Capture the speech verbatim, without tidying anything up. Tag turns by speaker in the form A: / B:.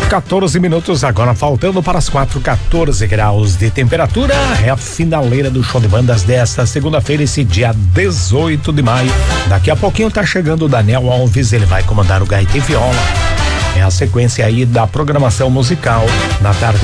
A: quatorze minutos agora, faltando para as quatro, quatorze graus de temperatura. É a finaleira do show de bandas desta segunda-feira, esse dia dezoito de maio. Daqui a pouquinho tá chegando o Daniel Alves, ele vai comandar o Gaita e Viola. É a sequência aí da programação musical na tarde